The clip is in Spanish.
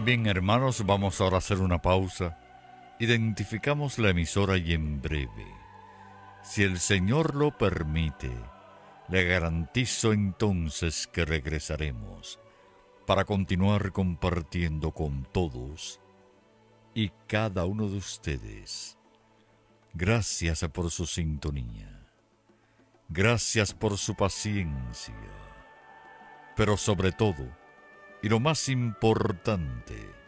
Bien, hermanos, vamos ahora a hacer una pausa. Identificamos la emisora y en breve, si el Señor lo permite, le garantizo entonces que regresaremos para continuar compartiendo con todos y cada uno de ustedes. Gracias por su sintonía. Gracias por su paciencia. Pero sobre todo, y lo más importante,